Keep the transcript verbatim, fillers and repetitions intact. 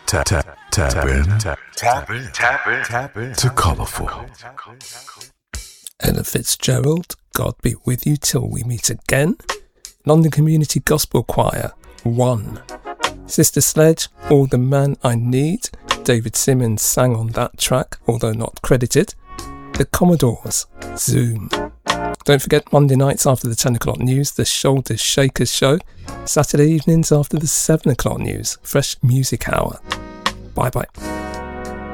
Tap, tap, tap in. Tap, tap in. Tap in. Tap in. To Colourful. Ella Fitzgerald, God be with you till we meet again. London Community Gospel Choir, One. Sister Sledge, All the Man I Need. David Simmons sang on that track, although not credited. The Commodores, Zoom. Don't forget Monday nights after the ten o'clock news, the Shoulder Shakers show. Saturday evenings after the seven o'clock news, Fresh Music Hour. Bye bye.